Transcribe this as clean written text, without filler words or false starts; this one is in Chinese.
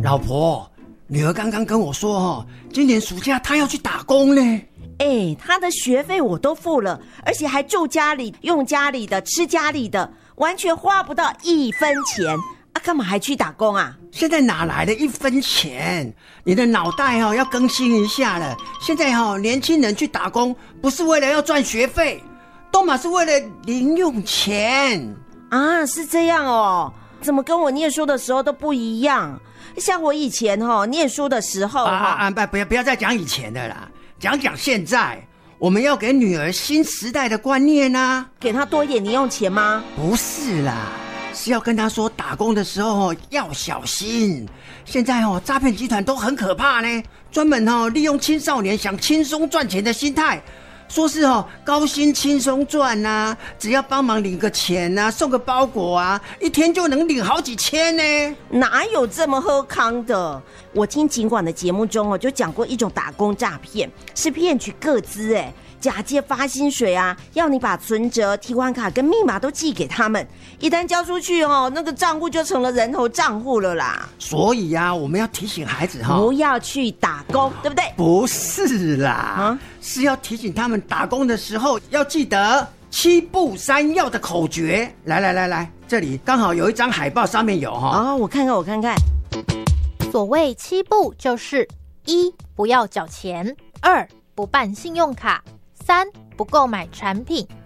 老婆，女儿刚刚跟我说今年暑假她要去打工呢。 她的学费我都付了，而且还住家里，用家里的，吃家里的，完全花不到1分钱啊！干嘛还去打工啊？ 现在哪来的1分钱？你的脑袋要更新一下了。现在年轻人去打工不是为了要赚学费，都嘛是为了零用钱啊！是这样哦，怎么跟我念书的时候都不一样？像我以前念书的时候不要再讲以前的啦，讲现在。我们要给女儿新时代的观念啊， 给她多一点零用钱吗？ 不是啦，是要跟她说打工的时候要小心。现在诈骗集团都很可怕呢，专门利用青少年想轻松赚钱的心态，说是高薪轻松赚啊，只要帮忙领个钱啊，送个包裹啊，一天就能领好几千呢。 哪有这么喝康的？我听警管的节目中就讲过一种打工诈骗，是骗取个资假借发薪水啊，要你把存折、提款卡跟密码都寄给他们，一旦交出去那个账户就成了人头账户了啦。 所以我们要提醒孩子不要去打工，对不对？ 不是啦，是要提醒他们打工的时候要记得7不3要的口诀。来，这里刚好有一张海报，上面有我看看。 所谓7不就是1不要缴钱，2不办信用卡，3不购买产品，